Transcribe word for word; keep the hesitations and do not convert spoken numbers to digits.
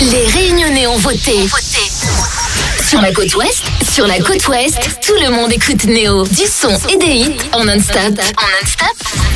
Les Réunionnais ont voté. Sur la côte ouest, sur la côte ouest, tout le monde écoute Néo. Du son et des hits en non-stop. En non-stop.